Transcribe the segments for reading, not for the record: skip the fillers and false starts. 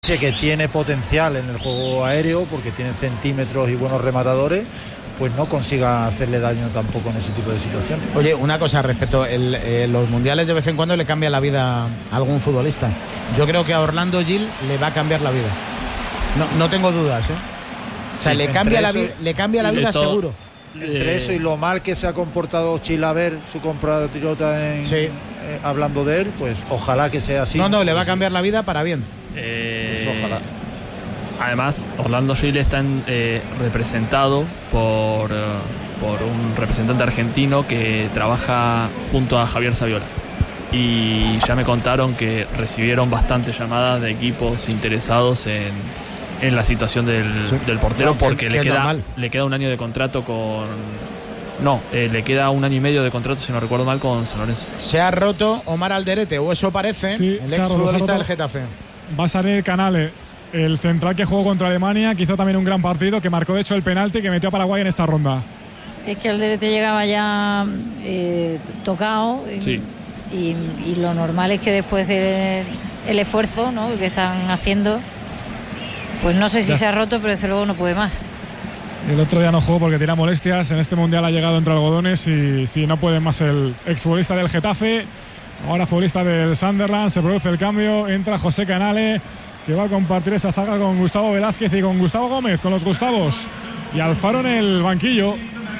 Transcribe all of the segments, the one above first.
Valencia, que tiene potencial en el juego aéreo porque tiene centímetros y buenos rematadores, pues no consiga hacerle daño tampoco en ese tipo de situaciones. Oye, una cosa respecto los mundiales, de vez en cuando le cambia la vida a algún futbolista. Yo creo que a Orlando Gil le va a cambiar la vida. No tengo dudas, ¿eh? O sea, Sí, le cambia la vida seguro. Entre eso y lo mal que se ha comportado Chilaver, su compatriota, hablando de él, pues ojalá que sea así. No, le va a cambiar la vida para bien. Pues ojalá. Además, Orlando Gil está representado por un representante argentino que trabaja junto a Javier Saviola. Y ya me contaron que recibieron bastantes llamadas de equipos interesados en la situación del portero, porque le queda un año de contrato le queda un año y medio de contrato, si no recuerdo mal, con San Lorenzo. Se ha roto Omar Alderete, o eso parece, el exfutbolista del Getafe. Va a salir Canale, el central que jugó contra Alemania, que hizo también un gran partido, que marcó de hecho el penalti que metió a Paraguay en esta ronda. Es que Alderete llegaba ya tocado, sí. y lo normal es que después del esfuerzo, ¿no?, que están haciendo, pues no sé si se ha roto, pero desde luego no puede más. El otro día no jugó porque tenía molestias. En este mundial ha llegado entre algodones y sí, no puede más el exfutbolista del Getafe. Ahora futbolista del Sunderland. Se produce el cambio. Entra José Canale, que va a compartir esa zaga con Gustavo Velázquez y con Gustavo Gómez, con los Gustavos. Y Alfaro en el banquillo.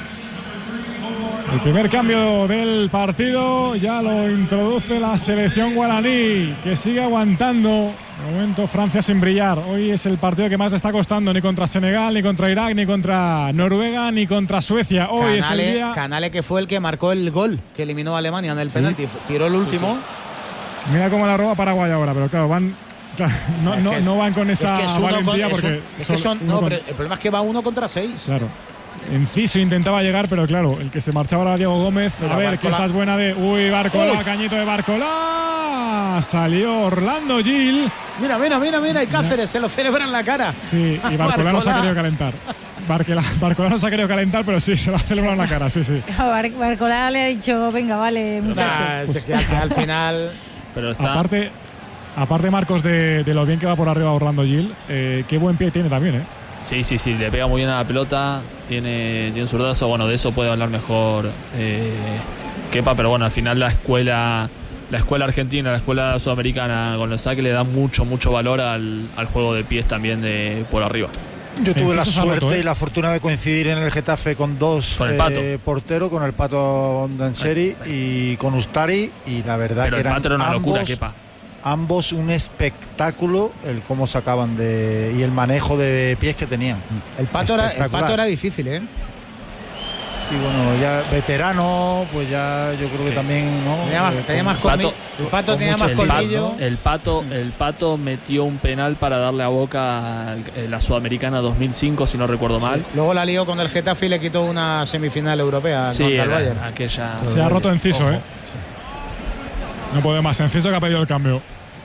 El primer cambio del partido ya lo introduce la selección guaraní, que sigue aguantando. De momento Francia sin brillar. Hoy es el partido que más le está costando, ni contra Senegal, ni contra Irak, ni contra Noruega, ni contra Suecia. Hoy es el día. Canale, que fue el que marcó el gol que eliminó a Alemania en el penalti. Tiró el último. Sí. Mira cómo la roba Paraguay ahora, pero claro, van. Claro, no van con esa valentía porque. Pero el problema es que va 1 contra 6. Claro. Enciso intentaba llegar, pero claro, el que se marchaba era Diego Gómez. A ver, que esta es buena de. Barcola, cañito de Barcola. Salió Orlando Gil. Mira, y Cáceres se lo celebra en la cara. Sí, y Barcola no se ha querido calentar. Barcola no se ha querido calentar, pero sí, se lo ha celebrado en la cara, sí. Barcola le ha dicho, venga, vale, muchacho. Es que al final. Pero está. Aparte, Marcos, de lo bien que va por arriba Orlando Gil, qué buen pie tiene también, ¿eh? Sí, le pega muy bien a la pelota, tiene un zurdazo, bueno, de eso puede hablar mejor Kepa, pero bueno, al final la escuela argentina, la escuela sudamericana con los saques le da mucho valor al juego de pies también de por arriba. Yo tuve la suerte y la fortuna de coincidir en el Getafe con dos porteros, con el Pato Dancheri y con Ustari, y la verdad pero que eran era una locura, Kepa. Ambos un espectáculo el cómo sacaban y el manejo de pies que tenían. El Pato era difícil, ¿eh? Sí, bueno, ya veterano, pues ya yo creo que también, ¿no? Tenía más colmillo. El Pato tenía más colmillo. El Pato metió un penal para darle a Boca la Sudamericana 2005, si no recuerdo mal. Luego la lió con el Getafe y le quitó una semifinal europea contra el Bayern. Aquella. Se ha roto Enciso, ¿eh? Sí. No puede más. Enciso que ha pedido el cambio.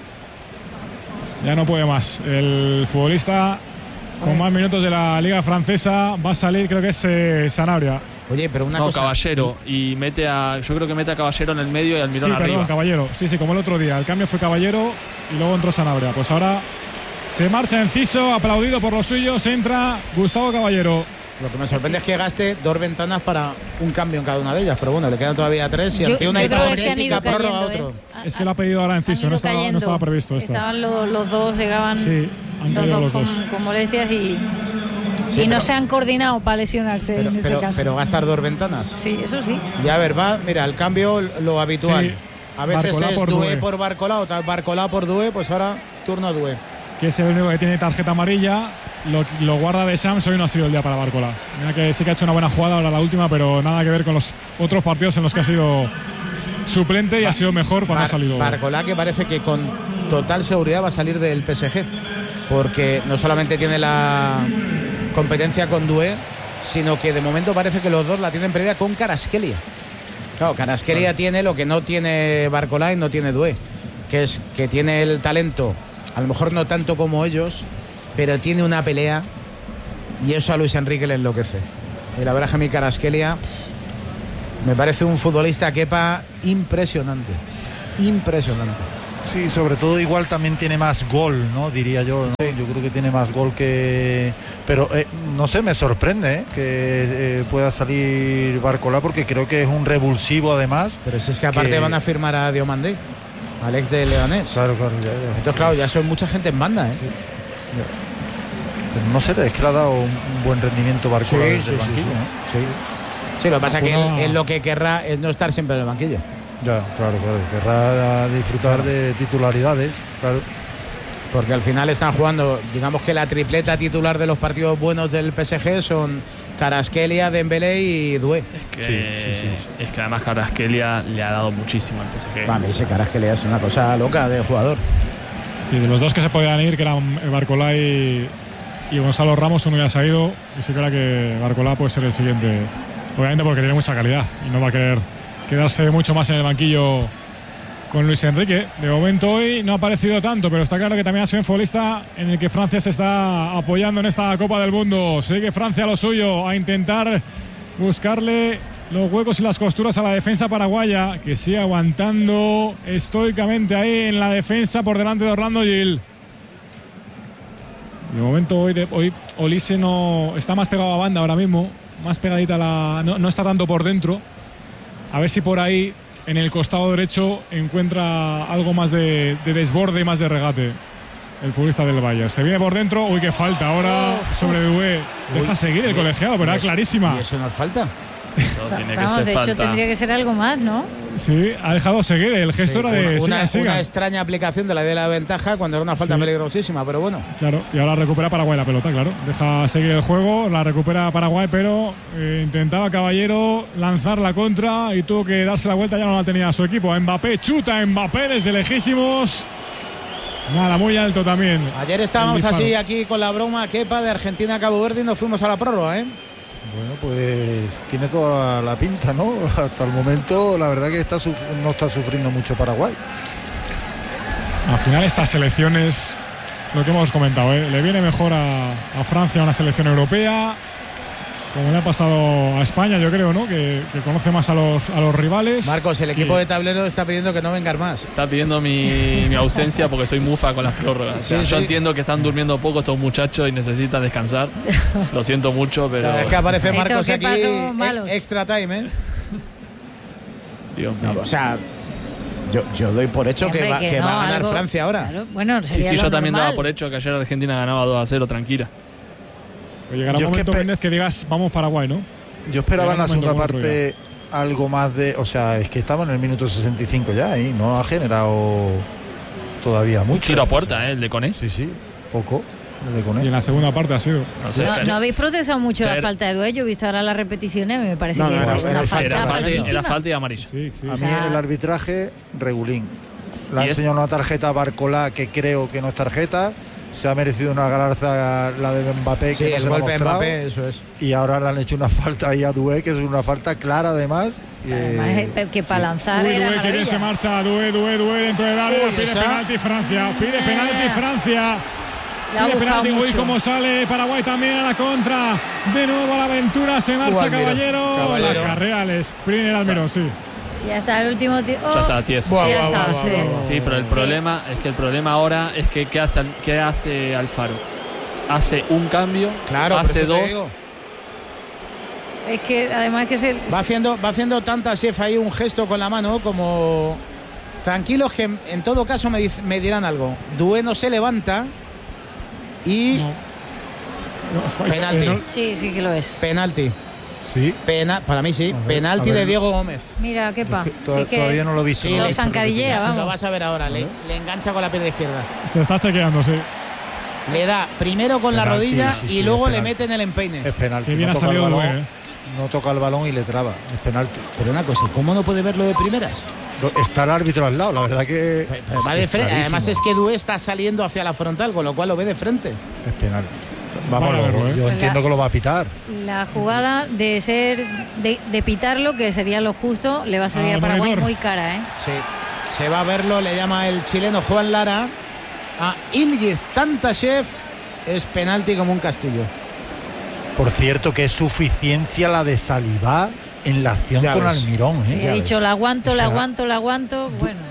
Ya no puede más. El futbolista con más minutos de la Liga Francesa va a salir, creo que es Sanabria. Oye, pero una cosa. Caballero. Y yo creo que mete a Caballero en el medio y Almirón arriba. Perdón, Caballero. Sí, como el otro día. El cambio fue Caballero y luego entró Sanabria. Pues ahora se marcha Enciso, aplaudido por los suyos. Entra Gustavo Caballero. Lo que me sorprende es que gaste 2 ventanas para un cambio en cada una de ellas, pero bueno, le quedan todavía 3 y ante una hipotética prórroga otro. Es que lo ha pedido ahora Enciso, no estaba previsto esto. Estaban los dos, llegaban los dos con molestias y no se han coordinado para lesionarse en este caso. Pero gastar 2 ventanas. Sí, eso sí. Y a ver, mira, el cambio lo habitual. Sí. A veces Barcola es por Doué por Barcola o tal Barcola por Doué, pues ahora turno a Doué. Que es el único que tiene tarjeta amarilla, lo guarda de Shams. Hoy no ha sido el día para Barcola. Mira que sí que ha hecho una buena jugada ahora la última, pero nada que ver con los otros partidos en los que ha sido suplente y ha sido mejor cuando ha salido. Barcola, que parece que con total seguridad va a salir del PSG, porque no solamente tiene la competencia con Doué, sino que de momento parece que los dos la tienen perdida con Kvaratskhelia. Claro, Kvaratskhelia tiene lo que no tiene Barcola y no tiene Doué, que es que tiene el talento. A lo mejor no tanto como ellos, pero tiene una pelea y eso a Luis Enrique le enloquece. Y la verdad que a mí Kvaratskhelia me parece un futbolista, Kepa, impresionante. Sí, sobre todo igual también tiene más gol, ¿no? Diría yo, ¿no? Sí. Yo creo que tiene más gol que... Pero, no sé, me sorprende que pueda salir Barcolá, porque creo que es un revulsivo además. Pero si es que aparte van a firmar a Diomandé, Alex de Leganés. Claro. Ya. Entonces, claro, ya son mucha gente en banda, Sí. Pero no sé, es que le ha dado un buen rendimiento Barcolá desde el banquillo, ¿no? Sí, lo que pasa es que él lo que querrá es no estar siempre en el banquillo. Ya, claro. Querrá disfrutar de titularidades, claro. Porque al final están jugando, digamos que la tripleta titular de los partidos buenos del PSG son Kvaratskhelia, Dembélé y Doué. Es que además Kvaratskhelia le ha dado muchísimo al PSG. Vale, ese Kvaratskhelia es una cosa loca de jugador. Sí, de los dos que se podían ir, que eran Barcolá y Gonzalo Ramos, uno ya se ha ido, y sí creo que Barcolá puede ser el siguiente, obviamente porque tiene mucha calidad y no va a querer quedarse mucho más en el banquillo con Luis Enrique. De momento hoy no ha aparecido tanto, pero está claro que también ha sido un futbolista en el que Francia se está apoyando en esta Copa del Mundo. Sigue Francia a lo suyo, a intentar buscarle los huecos y las costuras a la defensa paraguaya, que sigue aguantando estoicamente ahí en la defensa por delante de Orlando Gil. De momento hoy Olise no está más pegado a banda ahora mismo, más pegadita no está tanto por dentro. A ver si por ahí, en el costado derecho, encuentra algo más de desborde y más de regate el futbolista del Bayern. Se viene por dentro. Uy, qué falta ahora sobre Doué. Deja seguir el colegiado, pero era clarísima. ¿Y eso nos falta? Eso tiene que Vamos, ser de hecho falta. tendría que ser algo más, ¿no? Sí, ha dejado seguir. El gesto era de una siga. extraña aplicación de la idea de la ventaja cuando era una falta peligrosísima, pero bueno. Claro, y ahora recupera Paraguay la pelota, claro. Deja seguir el juego, la recupera Paraguay, pero intentaba Caballero lanzar la contra y tuvo que darse la vuelta, ya no la tenía su equipo. Mbappé chuta, Mbappé desde lejísimos. Nada, muy alto también. Ayer estábamos así aquí con la broma Kepa de Argentina a Cabo Verde y nos fuimos a la prórroga, ¿eh? Bueno, pues tiene toda la pinta, ¿no? Hasta el momento la verdad que no está sufriendo mucho Paraguay. Al final estas selecciones, lo que hemos comentado, le viene mejor a Francia una selección europea, como le ha pasado a España, yo creo, ¿no? Que conoce más a los rivales. Marcos, el equipo de tablero está pidiendo que no vengas más. Está pidiendo mi ausencia porque soy mufa con las prórrogas. O sea, yo entiendo que están durmiendo poco estos muchachos y necesitan descansar. Lo siento mucho, pero... Cada vez que aparece Marcos aquí, extra time, ¿eh? Dios mío. No, o sea, yo doy por hecho que va a ganar Francia ahora. Claro, bueno, sería yo también normal. daba por hecho que ayer Argentina ganaba 2-0 tranquila. Pero llegará un momento, Méndez, que digas, vamos Paraguay, ¿no? Yo esperaba en la segunda parte algo más de... O sea, es que estaba en el minuto 65 ya y no ha generado todavía mucho. Tiro a puerta, el de Koné. Sí, poco. El de Koné. Y en la segunda parte ha sido... No habéis protestado mucho la falta de Doué. Yo he visto ahora las repeticiones, me parece que es una falta falsísima. Era falta y amarilla. Sí. A mí el arbitraje, regulín. Le ha enseñado una tarjeta a Barcolá que creo que no es tarjeta. Se ha merecido una galarza la de Mbappé, que no el se golpe ha de Mbappé, eso es. Y ahora le han hecho una falta ahí a Doué, que es una falta clara además. Además, que para lanzar era Doué, que se marcha, Doué dentro del área, pide penalti Francia, pide penalti. Uy, cómo sale Paraguay también a la contra. De nuevo a la aventura, se marcha Caballero. La carrera al sprint del Almirón, sí. Ya está el último tiempo. Ya está tieso. Sí, pero el problema es que ahora es que ¿qué hace Alfaro? Hace un cambio, hace dos. Es que además que va haciendo tanta chef ahí un gesto con la mano como tranquilos, que en todo caso me dirán algo. Doué no se levanta y penalti. Sí que lo es. Penalti. Sí. Para mí sí. Penalti de Diego Gómez. Mira, Kepa. Todavía no lo he visto. Sí, lo zancadillea, vamos. Lo vas a ver ahora. Le engancha con la pierna izquierda. Se está chequeando, sí. Le da primero con la rodilla y luego le mete en el empeine. Es penalti. Que bien ha salido Doué, no toca el balón y le traba. Es penalti. Pero una cosa, ¿cómo no puede verlo de primeras? Está el árbitro al lado, la verdad que... va de frente. Además es que Doué está saliendo hacia la frontal, con lo cual lo ve de frente. Es penalti. Vamos, yo entiendo que lo va a pitar. La jugada de pitarlo, que sería lo justo, le va a salir a Paraguay muy cara, ¿eh? Sí, se va a verlo, le llama el chileno Juan Lara a Ilgiz Tantashev. Es penalti como un castillo. Por cierto, que es suficiencia la de Salivá en la acción con Almirón, ¿eh? Sí, he dicho, la aguanto. Bueno.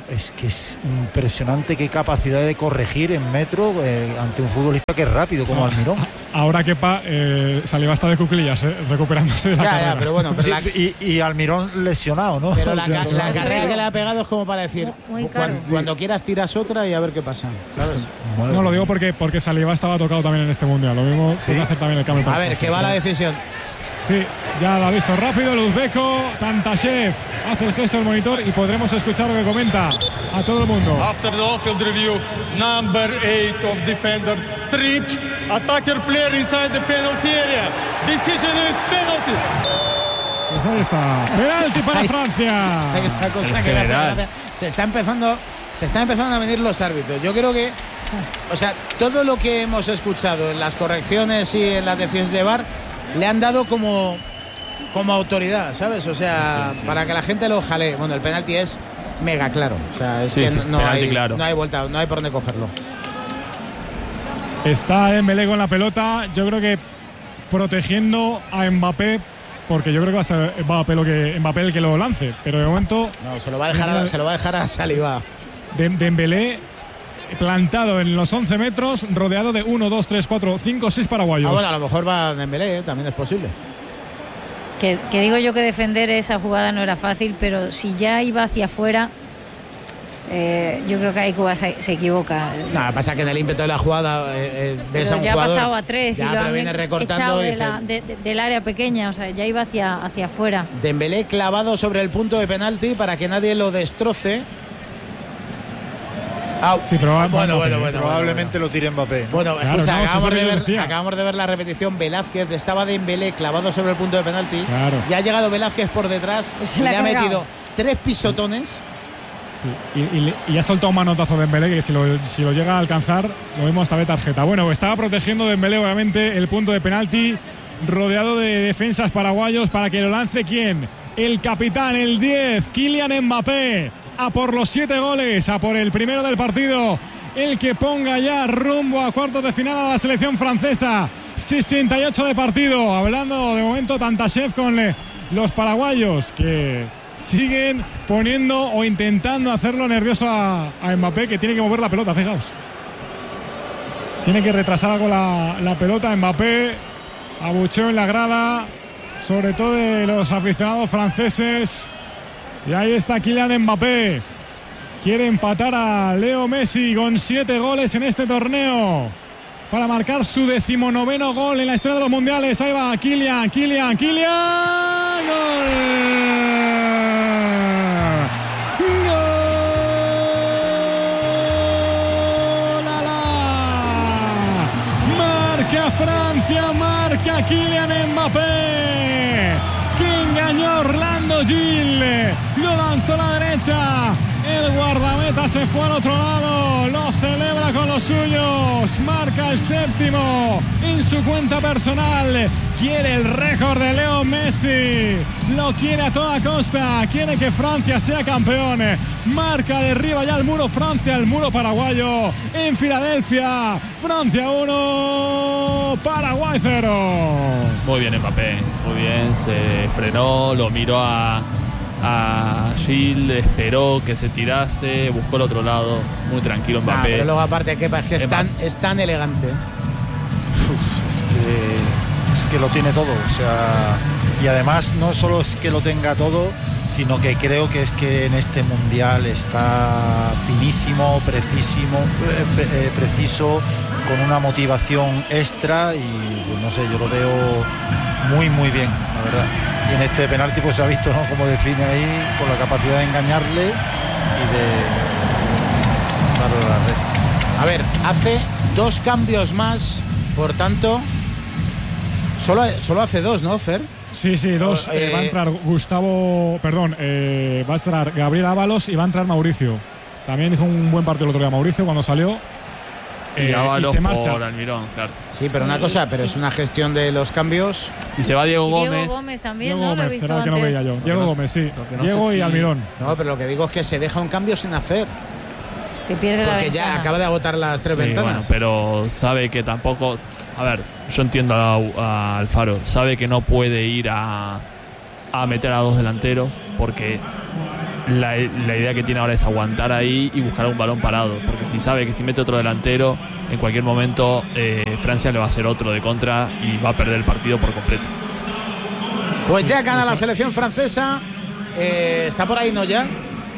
es que es impresionante qué capacidad de corregir en metro ante un futbolista que es rápido como Almirón. Ahora Kepa, Saliba está de cuclillas, recuperándose de la carrera. Ya, pero bueno, pero y Almirón lesionado, ¿no? Pero la O sea, carrera que le ha pegado es como para decir, Muy caro. cuando quieras tiras otra y a ver qué pasa, ¿sabes? No, lo digo porque Saliba estaba tocado también en este mundial. Lo mismo puede hacer también el cambio. A ver, que va la decisión. Sí, ya lo ha visto rápido el uzbeco. Tantashev hace el gesto del monitor y podremos escuchar lo que comenta a todo el mundo. After the off-field review, number 8 of defender Tric, attacker player inside the penalty area. Decision is penalty. Pues ahí está. Penalti para Francia. Hay una cosa que me hace gracia. Se está empezando a venir los árbitros. Yo creo que, o sea, todo lo que hemos escuchado en las correcciones y en las decisiones de VAR le han dado como autoridad, ¿sabes? O sea, para que la gente lo jale. Bueno, el penalti es mega claro. O sea, es que no hay vuelta, no hay por dónde cogerlo. Está Dembélé con la pelota. Yo creo que protegiendo a Mbappé, porque yo creo que va a ser Mbappé el que lo lance. Pero de momento no, se lo va a dejar a Saliba. Dembélé plantado en los 11 metros, rodeado de 1, 2, 3, 4, 5, 6 paraguayos. Bueno, a lo mejor va Dembélé, también es posible. Que digo yo que defender esa jugada no era fácil, pero si ya iba hacia afuera, yo creo que ahí Cuba se equivoca. Nada, pasa que en el ímpetu de la jugada ves a un ya jugador. ha pasado a 3 ya, y lo pero han viene recortando del área pequeña, o sea, ya iba hacia afuera. Dembélé clavado sobre el punto de penalti para que nadie lo destroce. Sí, probablemente lo tire Mbappé, ¿no? Bueno, claro, escucha, acabamos de ver la repetición. Velázquez estaba Dembélé clavado sobre el punto de penalti. Claro. Ya ha llegado Velázquez por detrás y le ha metido 3 pisotones. Sí, y ha soltado un manotazo de Dembélé que si lo llega a alcanzar, lo mismo hasta de tarjeta. Bueno, estaba protegiendo Dembélé obviamente el punto de penalti, rodeado de defensas paraguayos para que lo lance ¿quién? El capitán, el 10, Kylian Mbappé. A por los 7 goles, a por el primero del partido, el que ponga ya rumbo a cuartos de final a la selección francesa. 68 de partido, hablando de momento Tantashev con los paraguayos que siguen poniendo o intentando hacerlo nervioso a Mbappé, que tiene que mover la pelota, fijaos. Tiene que retrasar algo la pelota. Mbappé, abucheo en la grada, sobre todo de los aficionados franceses. Y ahí está Kylian Mbappé. Quiere empatar a Leo Messi con 7 goles en este torneo para marcar su 19º gol en la historia de los mundiales. Ahí va Kylian. ¡Gol! Marca Francia, marca Kylian Mbappé, que engañó a Orlando Gil, lo lanzó a la derecha, el guardameta se fue al otro lado, lo celebra con los suyos, marca el 7º en su cuenta personal, quiere el récord de Leo Messi, lo quiere a toda costa, quiere que Francia sea campeón, marca, derriba ya el muro Francia, el muro paraguayo en Filadelfia. Francia 1, Paraguay 0. Muy bien Mbappé, muy bien, se frenó, lo miró a Gil, esperó que se tirase, buscó el otro lado, muy tranquilo Mbappé. Pero luego aparte que es tan elegante. Es que lo tiene todo, o sea, y además no solo es que lo tenga todo, sino que creo que es que en este mundial está finísimo, preciso, con una motivación extra y pues, no sé, yo lo veo muy muy bien, la verdad. Y en este penalti pues se ha visto, ¿no?, cómo define ahí, con la capacidad de engañarle y de darle la red. A ver, hace 2 cambios más, por tanto, solo hace 2, ¿no, Fer? Sí, 2. Va a entrar va a entrar Gabriel Ábalos y va a entrar Mauricio. También hizo un buen partido el otro día Mauricio cuando salió. Y Ábalos se marcha por Almirón, claro. Sí, pero una cosa, pero es una gestión de los cambios. Y se va Diego Gómez. Diego Gómez también, Diego ¿no? Gómez, Lo he visto será que no veía yo. Diego Gómez, sí. Diego y Almirón. No, pero lo que digo es que se deja un cambio sin hacer. Que pierde la porque ventana. ya acaba de agotar las 3 ventanas. Bueno, pero sabe que tampoco. A ver, yo entiendo a Alfaro. Sabe que no puede ir a meter a 2 delanteros porque la idea que tiene ahora es aguantar ahí y buscar un balón parado, porque si sabe que si mete otro delantero, en cualquier momento Francia le va a hacer otro de contra y va a perder el partido por completo. Pues ya gana la selección francesa. ¿Está por ahí, no ya?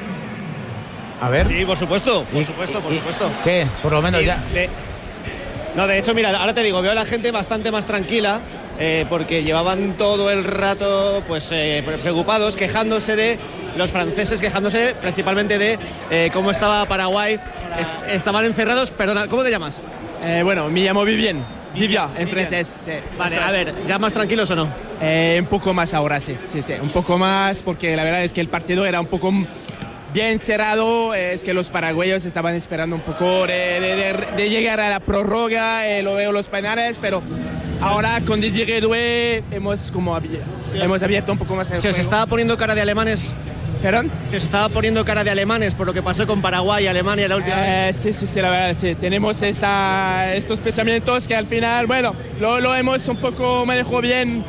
A ver. Sí, por supuesto. ¿Qué? Por lo menos ya. No, de hecho, mira, ahora te digo, veo a la gente bastante más tranquila, porque llevaban todo el rato pues preocupados, quejándose de los franceses, quejándose principalmente de cómo estaba Paraguay. Estaban encerrados. Perdona, ¿cómo te llamas? Bueno, me llamo Vivien en francés. Sí. Vale, a ver, ¿ya más tranquilos o no? Un poco más ahora, sí, un poco más, porque la verdad es que el partido era un poco bien cerrado. Es que los paraguayos estaban esperando un poco de llegar a la prórroga, lo veo los penales, pero ahora con Désiré Doué hemos abierto un poco más el juego. ¿Se os estaba poniendo cara de alemanes? ¿Perdón? Se os estaba poniendo cara de alemanes por lo que pasó con Paraguay y Alemania la última vez. Sí, la verdad, sí. Tenemos estos pensamientos que al final, bueno, lo hemos un poco manejado bien.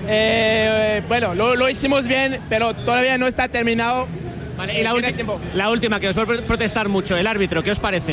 Bueno, lo hicimos bien, pero todavía no está terminado. Vale, y la última, que os voy a protestar mucho, el árbitro, ¿qué os parece?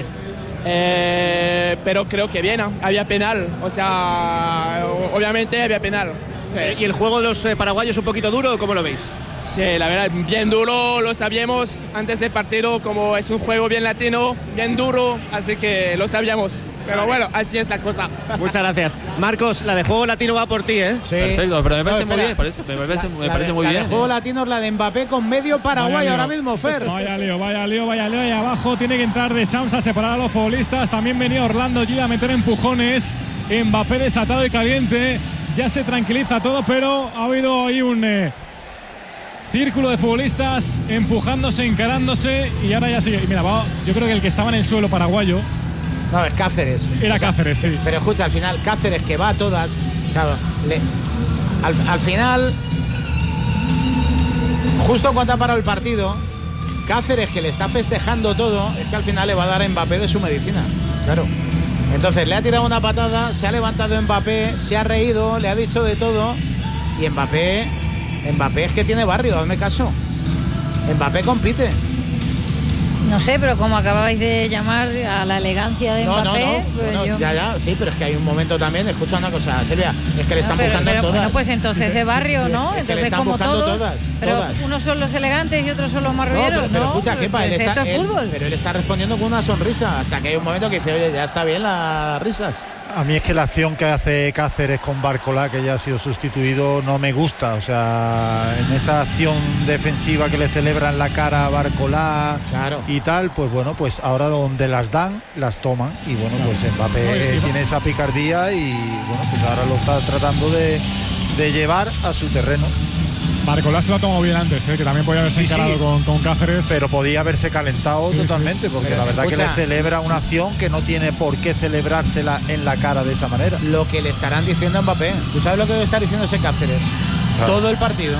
Pero creo que bien, ¿no? Había penal, o sea, obviamente había penal. Sí. ¿Y el juego de los paraguayos un poquito duro o cómo lo veis? Sí, la verdad, bien duro, lo sabíamos antes del partido, como es un juego bien latino, bien duro, así que lo sabíamos. Pero bueno, así es la cosa. Muchas gracias. Marcos, la de juego latino va por ti, ¿eh? Sí. Perfecto, pero me parece muy bien, por eso. Me parece muy bien. La de juego latino es la de Mbappé con medio Paraguay ahora mismo, Fer. Vaya lío. Y abajo tiene que entrar de Shams a separar a los futbolistas. También venía Orlando Gil a meter empujones. Mbappé desatado y caliente. Ya se tranquiliza todo, pero ha habido ahí un círculo de futbolistas empujándose, encarándose. Y ahora ya sigue. Y mira, yo creo que el que estaba en el suelo paraguayo. No, es Cáceres. Era Cáceres, sí. Pero escucha, al final, Cáceres, que va a todas. Claro, al final, justo cuando ha parado el partido, Cáceres, que le está festejando todo, es que al final le va a dar a Mbappé de su medicina. Claro. Entonces le ha tirado una patada, se ha levantado Mbappé, se ha reído, le ha dicho de todo. Y Mbappé es que tiene barrio, hazme caso. Mbappé compite. No sé, pero como acababais de llamar a la elegancia de Mbappé... Ya, sí, pero es que hay un momento también, escucha una cosa, Silvia, es que le están buscando todas. Bueno, pues entonces de barrio, ¿no? Es que entonces como todos, pero unos son los elegantes y otros son los marrulleros, ¿no? Pero escucha, Kepa, pues esto es fútbol. Pero él está respondiendo con una sonrisa, hasta que hay un momento que dice, oye, ya está bien las risas. A mí es que la acción que hace Cáceres con Barcolá, que ya ha sido sustituido, no me gusta. O sea, en esa acción defensiva que le celebran la cara a Barcolá, claro, y tal, pues bueno, pues ahora donde las dan, las toman. Y bueno, pues Mbappé tiene esa picardía y bueno, pues ahora lo está tratando de llevar a su terreno. Barcolá se lo ha tomado bien antes, que también podía haberse encarado con Cáceres. Pero podía haberse calentado totalmente, porque la verdad que le celebra una acción que no tiene por qué celebrársela en la cara de esa manera. Lo que le estarán diciendo a Mbappé. ¿Tú sabes lo que debe estar diciendo ese Cáceres? Claro. Todo el partido.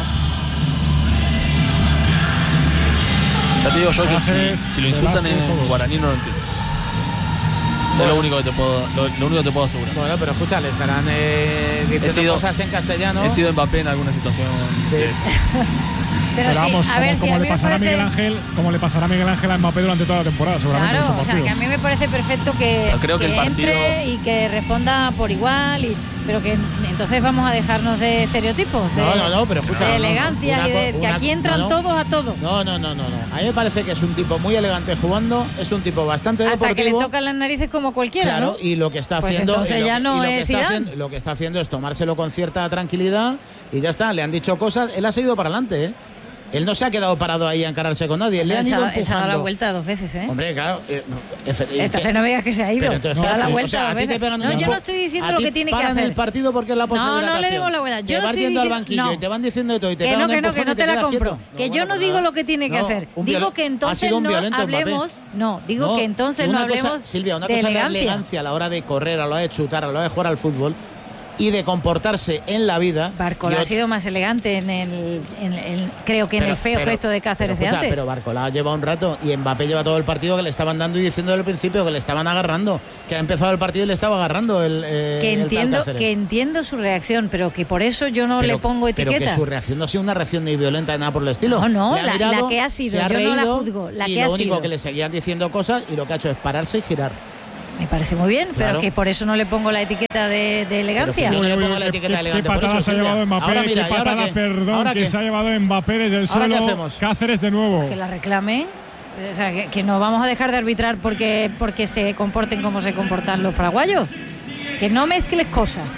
Ya te digo yo que si lo insultan en guaraní no lo entiendo. Es lo único que te puedo asegurar. Bueno, pero escucha, le estarán diciendo cosas en castellano. He sido Mbappé en alguna situación. Sí. Pero vamos, sí, a ver, como le pasará a Miguel Ángel, como le pasará a Miguel Ángel a Mbappé durante toda la temporada, seguramente. Claro, o sea, que a mí me parece perfecto que entre y que responda por igual, pero que entonces vamos a dejarnos de estereotipos, pero escucha, de elegancia y de que aquí entran todos a todos. No. A mí me parece que es un tipo muy elegante jugando, es un tipo bastante deportivo. Hasta que le tocan las narices como cualquiera, claro, ¿no? Y lo que está pues haciendo, entonces ya no es lo que está haciendo es tomárselo con cierta tranquilidad y ya está. Le han dicho cosas, él ha seguido para adelante, ¿eh? Él no se ha quedado parado ahí a encararse con nadie. Le han ido empujando. Se ha dado la vuelta 2 veces, ¿eh? Hombre, claro. Entonces no me digas que se ha ido. Se ha dado la vuelta 2 veces. No, yo no estoy diciendo lo que tiene que hacer. Paran el partido porque es la posibilidad. No le demos la vuelta. Yo te vas yendo al banquillo y te van diciendo de todo y te pegan un empujón que no te la compro. Que yo no digo lo que tiene que hacer. Digo que entonces no hablemos. No, digo que entonces no hablemos. Silvia, una cosa es la elegancia a la hora de correr, a la hora de chutar, a la hora de jugar al fútbol. y de comportarse en la vida. Barcola ha sido más elegante creo que en el feo gesto de Cáceres de antes. Pero Barcola lleva un rato y Mbappé lleva todo el partido que le estaban dando y diciendo desde el principio que le estaban agarrando, que ha empezado el partido y le estaba agarrando que entiendo su reacción, pero que por eso yo no le pongo etiqueta. Pero que su reacción no ha sido una reacción ni violenta ni nada por el estilo. No, la que ha sido, yo no la juzgo. Y lo único que le seguían diciendo cosas y lo que ha hecho es pararse y girar. Me parece muy bien, claro. Pero que por eso no le pongo la etiqueta de elegancia. No le pongo la etiqueta de elegante. ¿Qué patadas se ha llevado Mbappé? Ahora mira, ¿Qué patadas, perdón, que se ha llevado Mbappé desde el suelo? Cáceres de nuevo. Pues que la reclamen. O sea, que no vamos a dejar de arbitrar porque se comporten como se comportan los paraguayos. Que no mezcles cosas.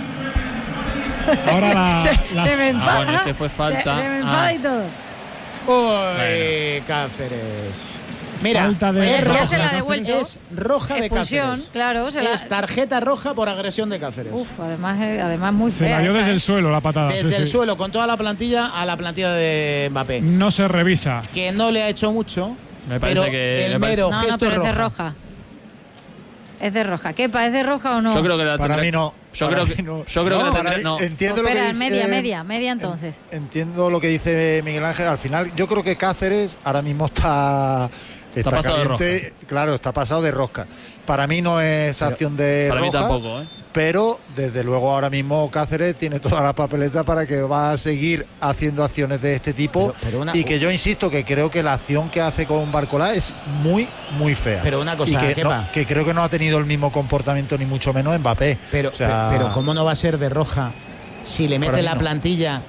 Ahora se me enfada. Bueno, este fue falta. Se me enfada y todo. Uy, Cáceres. Mira, es roja, se la ha devuelto. Es roja de Cáceres. Claro, es tarjeta roja por agresión de Cáceres. Además muy fea. Se la dio desde el suelo la patada. Desde el suelo, con toda la plantilla a la plantilla de Mbappé. No se revisa. Que no le ha hecho mucho, me parece pero que el mero gesto pero es de roja. Es de roja. ¿Kepa es de roja o no? Yo creo que para mí no. Yo creo que la tendría. No. Entiendo pues lo que dice, media entonces. Entiendo lo que dice Miguel Ángel. Al final, yo creo que Cáceres ahora mismo está caliente, claro, está pasado de rosca. Para mí no es acción de para roja. Para mí tampoco, Pero desde luego ahora mismo Cáceres tiene toda la papeleta para que va a seguir haciendo acciones de este tipo. Y que yo insisto que creo que la acción que hace con Barcola es muy, muy fea. Pero una cosa, y que creo que no ha tenido el mismo comportamiento ni mucho menos Mbappé. Pero ¿cómo no va a ser de roja si le mete la plantilla?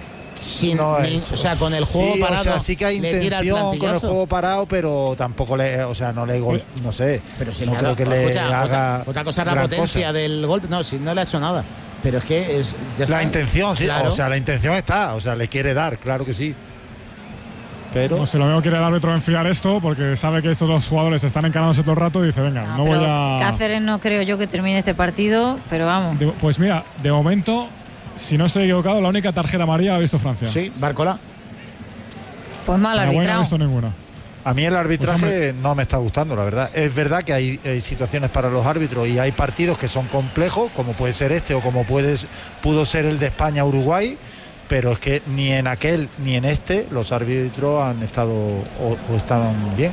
Con el juego parado. O sea, sí que hay intención con el juego parado, pero tampoco no sé. Pero si no creo que le haga. Otra cosa es la potencia del golpe. No, si no le ha hecho nada. Pero es que ya está. La intención, sí. Claro. O sea, la intención está. O sea, le quiere dar, claro que sí. Pero no sé, lo mismo quiere el árbitro enfriar esto porque sabe que estos dos jugadores están encarándose todo el rato y dice, venga, no voy a. Cáceres no creo yo que termine este partido, pero vamos. Pues mira, de momento, si no estoy equivocado, la única tarjeta amarilla la ha visto Francia. Sí, Barcola. Pues mal arbitrado. No ha visto ninguna. A mí el arbitraje no me está gustando, la verdad. Es verdad que hay situaciones para los árbitros y hay partidos que son complejos, como puede ser este o como pudo ser el de España-Uruguay, pero es que ni en aquel ni en este los árbitros han estado o estaban bien.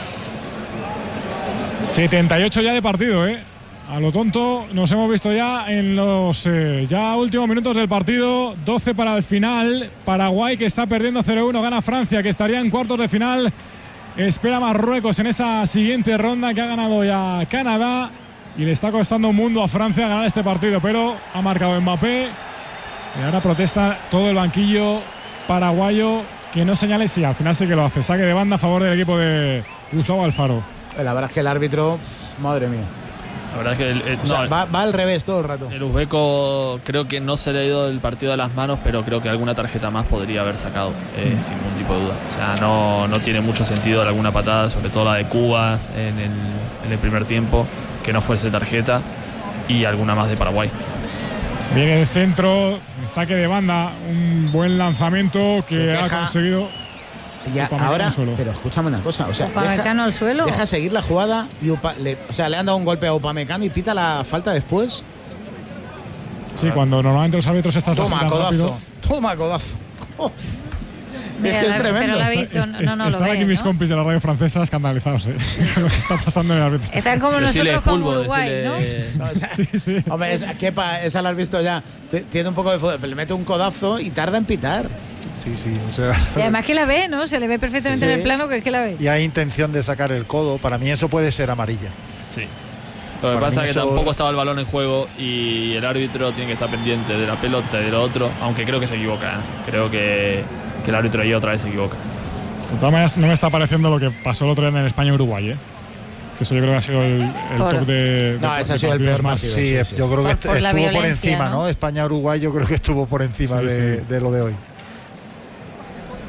78 ya de partido, A lo tonto, nos hemos visto ya en los ya últimos minutos del partido. 12 para el final. Paraguay, que está perdiendo 0-1, gana Francia, que estaría en cuartos de final. Espera Marruecos en esa siguiente ronda, que ha ganado ya Canadá. Y le está costando un mundo a Francia ganar este partido, pero ha marcado Mbappé. Y ahora protesta todo el banquillo paraguayo, que no señale, sí, al final sí que lo hace. Saque de banda a favor del equipo de Gustavo Alfaro. La verdad es que el árbitro, madre mía. La verdad es que va al revés todo el rato. El uzbeco creo que no se le ha ido el partido de las manos, pero creo que alguna tarjeta más podría haber sacado, sin ningún tipo de duda. O sea, no tiene mucho sentido alguna patada, sobre todo la de Cubas en el primer tiempo, que no fuese tarjeta, y alguna más de Paraguay. Viene el centro, saque de banda, un buen lanzamiento que ha conseguido. Ya, ahora, pero escúchame una cosa, o sea, Upamecano al suelo. Deja seguir la jugada y le han dado un golpe a Upamecano y pita la falta después. Sí, cuando normalmente los árbitros están toma codazo. Oh. Mira, es tremendo. Pero la ha visto, están aquí mis compis de la radio francesa escandalizados, lo que está pasando en el árbitro. Están como nosotros con Uruguay, ¿no? O sea, sí. Hombre, esa la has visto ya. Tiene un poco de fútbol, pero le mete un codazo y tarda en pitar. Sí, o sea. Y además que la ve, ¿no? Se le ve perfectamente en el plano que la ve. Y hay intención de sacar el codo. Para mí eso puede ser amarilla. Sí. Lo que pasa es que tampoco estaba el balón en juego y el árbitro tiene que estar pendiente de la pelota y de lo otro, aunque creo que se equivoca. Creo que el árbitro ahí otra vez se equivoca. De todas maneras, no me está pareciendo lo que pasó el otro día en España-Uruguay, Que eso yo creo que ha sido el top de. No, ese ha sido el peor partido. Sí, yo creo que estuvo por encima, ¿no? España-Uruguay yo creo que estuvo por encima de lo de hoy.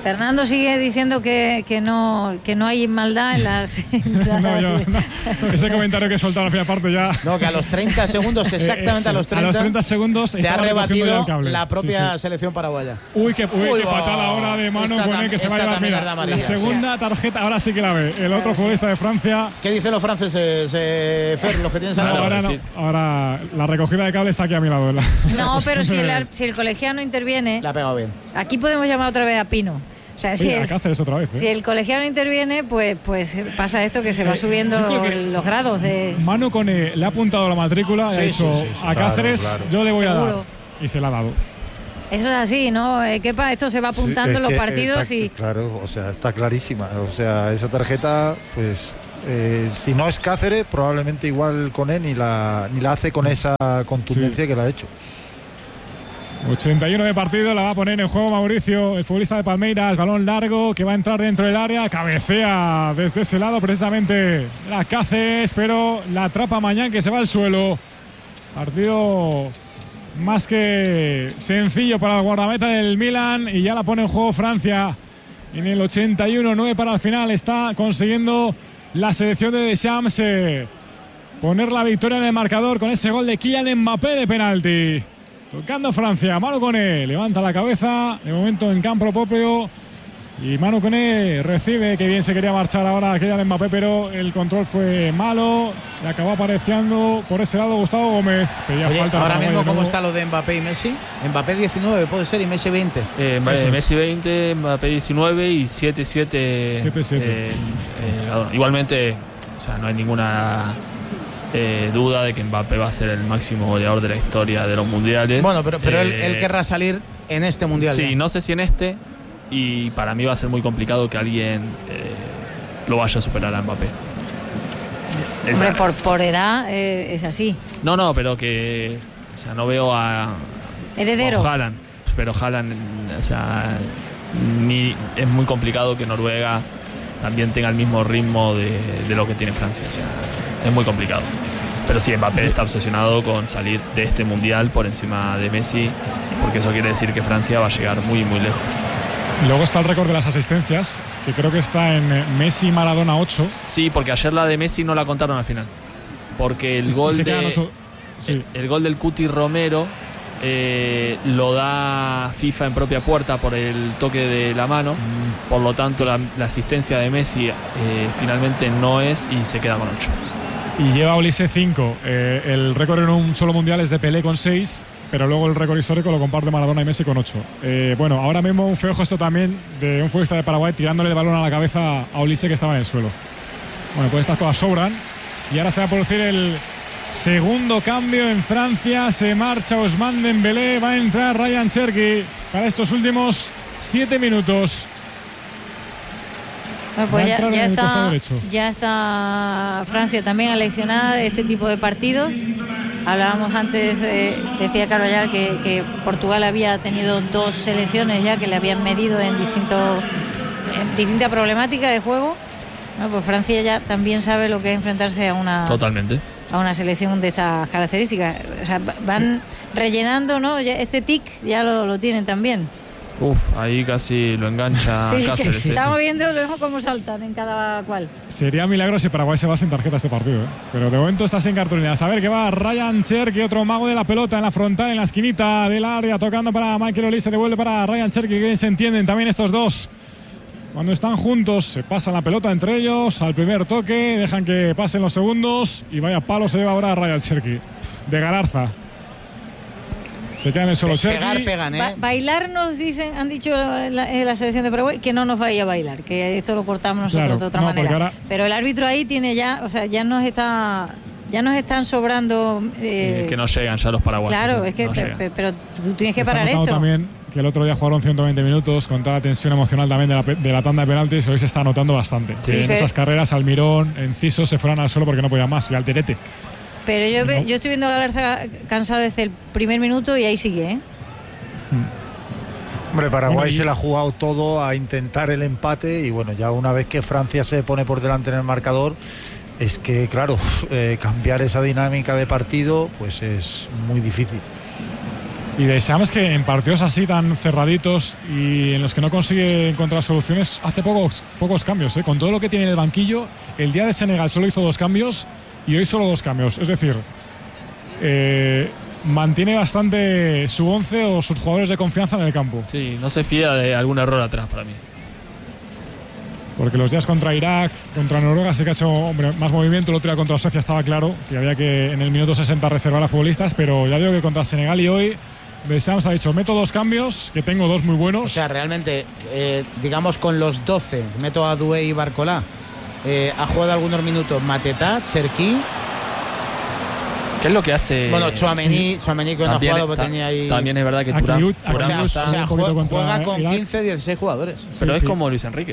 Fernando sigue diciendo que no hay maldad en las entradas. No, ese comentario que he soltado a la primera parte ya. No, que a los 30 segundos, exactamente a los 30 segundos, te ha rebatido la propia sí. selección paraguaya. Uy, qué patada ahora de mano con el que se va a llevar. Mira, la segunda tarjeta, ahora sí que la ve. El otro futbolista de Francia. ¿Qué dicen los franceses, Fer, los que tienes al lado? Ahora la recogida de cable está aquí a mi lado. No, pero si el colegiano interviene. La ha pegado bien. Aquí podemos llamar otra vez a Pino. O sea, a Cáceres otra vez. Si el colegiano interviene, pues pasa esto que se va subiendo los grados de. Manu Koné le ha apuntado la matrícula y ha dicho a Cáceres, claro. Yo le voy a dar. Y se la ha dado. Eso es así, ¿no? Kepa, esto se va apuntando en los partidos y. Claro, o sea, está clarísima. O sea, esa tarjeta, pues. Si no es Cáceres, probablemente igual Koné ni la hace con esa contundencia que la ha hecho. 81 de partido, la va a poner en juego Mauricio, el futbolista de Palmeiras, balón largo que va a entrar dentro del área, cabecea desde ese lado precisamente la Cáceres, pero la atrapa Mañán que se va al suelo. Partido más que sencillo para el guardameta del Milan y ya la pone en juego Francia. En el 81, 9 para el final, está consiguiendo la selección de Deschamps poner la victoria en el marcador con ese gol de Kylian Mbappé de penalti. Tocando Francia, Manu Koné levanta la cabeza, de momento en campo propio y Manu Koné recibe, que bien se quería marchar ahora Kylian Mbappé, pero el control fue malo y acabó apareciendo por ese lado Gustavo Gómez. Oye, falta ahora mismo ¿cómo está lo de Mbappé y Messi? Mbappé 19 puede ser y Messi 20. Messi 20, Mbappé 19 y 7-7. Igualmente, o sea, no hay ninguna duda de que Mbappé va a ser el máximo goleador de la historia de los mundiales. Bueno, pero él querrá salir en este mundial. Sí, no sé si en este, y para mí va a ser muy complicado que alguien lo vaya a superar a Mbappé. Hombre, por edad es así. No, pero que, o sea, no veo a heredero. Haaland, pero Haaland, o sea, es muy complicado que Noruega también tenga el mismo ritmo de lo que tiene Francia. O sea, es muy complicado. Pero sí, Mbappé está obsesionado con salir de este mundial por encima de Messi, porque eso quiere decir que Francia va a llegar muy, muy lejos. Luego está el récord de las asistencias, que creo que está en Messi Maradona 8. Sí, porque ayer la de Messi no la contaron al final. Porque el gol del Cuti Romero lo da FIFA en propia puerta por el toque de la mano. Por lo tanto, la asistencia de Messi finalmente no es y se queda con 8. Y lleva Olise 5. El récord en un solo mundial es de Pelé con 6, pero luego el récord histórico lo comparte Maradona y Messi con 8. Bueno, ahora mismo un feo gesto también de un futbolista de Paraguay tirándole el balón a la cabeza a Olise que estaba en el suelo. Bueno, pues estas cosas sobran. Y ahora se va a producir el segundo cambio en Francia. Se marcha Ousmane Dembélé. Va a entrar Ryan Cherki para estos últimos 7 minutos. Bueno, pues ya está Francia también aleccionada de este tipo de partidos. Hablábamos antes, decía Carvajal que Portugal había tenido 2 selecciones ya que le habían medido en distinta problemática de juego. Bueno, pues Francia ya también sabe lo que es enfrentarse a una selección de estas características. O sea, van rellenando, ¿no? Ya este tic ya lo tienen también. Ahí casi lo engancha Cáceres. Sí. Estamos viendo cómo saltan en cada cual. Sería milagro si Paraguay se va sin tarjeta este partido, pero de momento está sin cartulinas. A ver qué va Ryan Cherki, otro mago de la pelota en la frontal, en la esquinita del área, tocando para Michael Olise, devuelve para Ryan Cherki, que se entienden también estos dos. Cuando están juntos se pasan la pelota entre ellos al primer toque, dejan que pasen los segundos y vaya palo se lleva ahora Ryan Cherki de Galarza. Se quedan en solo Cherki. Pegan, bailar nos dicen, han dicho la selección de Paraguay que no nos vaya a bailar, que esto lo cortamos nosotros de otra manera. Pero el árbitro ahí tiene ya, o sea, ya nos están sobrando. Que no llegan ya los paraguayos. Claro, es que pero tú tienes que parar esto. También que el otro día jugaron 120 minutos con toda la tensión emocional también de la tanda de penaltis. Hoy se está notando bastante. Sí, en esas carreras Almirón, Enciso se fueron al suelo porque no podían más y Alterete. Pero yo estoy viendo a Galarza cansado desde el primer minuto y ahí sigue, Hombre, Paraguay se la ha jugado todo a intentar el empate y bueno, ya una vez que Francia se pone por delante en el marcador, es que claro, cambiar esa dinámica de partido pues es muy difícil. Y Deschamps, que en partidos así tan cerraditos y en los que no consigue encontrar soluciones, hace pocos cambios. Con todo lo que tiene en el banquillo, el día de Senegal solo hizo 2 cambios y hoy solo 2 cambios. Es decir, mantiene bastante su 11 o sus jugadores de confianza en el campo. Sí, no se fía de algún error atrás para mí. Porque los días contra Irak, contra Noruega sí que ha hecho más movimiento. El otro día contra Suecia estaba claro que había que en el minuto 60 reservar a futbolistas, pero ya digo que contra Senegal y hoy Deschamps ha dicho, meto 2 cambios, que tengo 2 muy buenos. O sea, realmente, digamos con los 12, meto a Doué y Barcola. Ha jugado algunos minutos Mateta, Cherki. ¿Qué es lo que hace? Bueno, Tchouaméni que no ha jugado, porque tenía ahí. También es verdad que Thuram juega con 15, 16 jugadores. Pero es como Luis Enrique.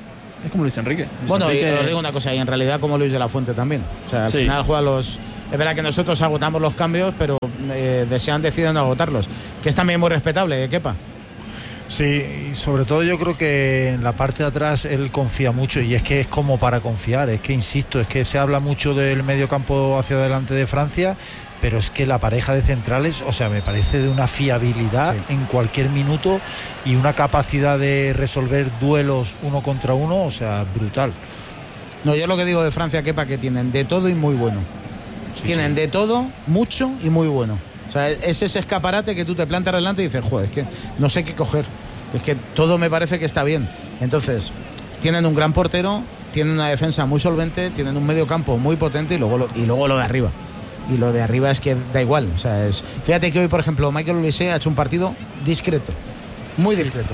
Bueno, os digo una cosa, y en realidad como Luis de la Fuente también. O sea, al final juega los. Es verdad que nosotros agotamos los cambios, pero Deschamps decide no agotarlos. Que es también muy respetable, Kepa. Sí, y sobre todo yo creo que en la parte de atrás él confía mucho, y es que es como para confiar, es que insisto, es que se habla mucho del medio campo hacia adelante de Francia, pero es que la pareja de centrales, o sea, me parece de una fiabilidad en cualquier minuto y una capacidad de resolver duelos 1 contra 1, o sea, brutal. No, yo lo que digo de Francia, Kepa, que tienen de todo y muy bueno. Tienen de todo, mucho y muy bueno. O sea, es ese escaparate que tú te plantas delante y dices, joder, es que no sé qué coger. Es que todo me parece que está bien. Entonces, tienen un gran portero, tienen una defensa muy solvente, tienen un medio campo muy potente y luego lo de arriba. Y lo de arriba es que da igual. O sea, fíjate que hoy, por ejemplo, Michael Olise ha hecho un partido discreto. Muy discreto.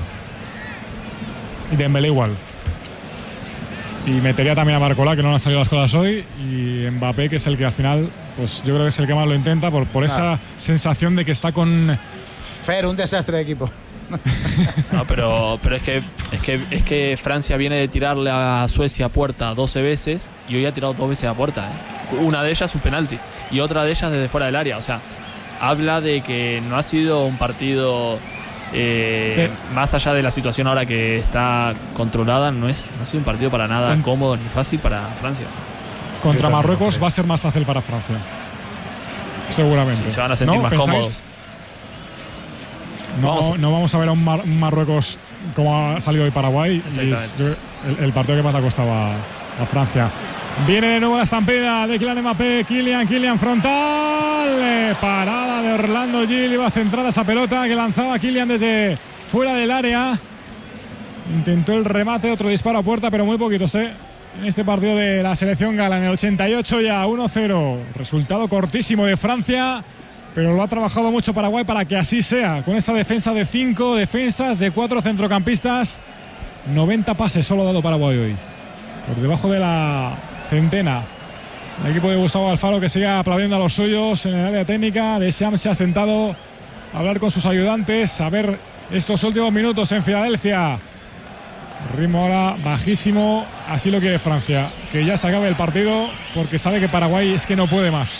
Y Dembélé igual. Y metería también a Barcola, que no le han salido las cosas hoy, y Mbappé, que es el que al final, pues yo creo que es el que más lo intenta por esa sensación de que está con... Fer, un desastre de equipo. No, pero es que Francia viene de tirarle a Suecia a puerta 12 veces y hoy ha tirado 2 veces a puerta. Una de ellas un penalti y otra de ellas desde fuera del área. O sea, habla de que no ha sido un partido... más allá de la situación ahora que está controlada, no ha sido un partido para nada cómodo ni fácil para Francia. Contra Marruecos va a ser más fácil para Francia, seguramente. Sí, se van a sentir más cómodos. No vamos a ver a un Marruecos como ha salido hoy Paraguay. El partido que más le ha costado a Francia. Viene de nuevo la estampida de Kylian Mbappé. Kylian frontal. Parada de Orlando Gil. Iba centrada esa pelota que lanzaba Kylian desde fuera del área. Intentó el remate, otro disparo a puerta, pero muy poquitos, en este partido de la selección gala. En el 88 ya 1-0. Resultado cortísimo de Francia, pero lo ha trabajado mucho Paraguay para que así sea. Con esa defensa de 5 defensas, de 4 centrocampistas. 90 pases solo ha dado Paraguay hoy. Por debajo de la centena. El equipo de Gustavo Alfaro, que sigue aplaudiendo a los suyos en el área técnica. Deschamps se ha sentado a hablar con sus ayudantes, a ver estos últimos minutos en Filadelfia. Ritmo ahora bajísimo, así lo quiere Francia, que ya se acabe el partido, porque sabe que Paraguay es que no puede más.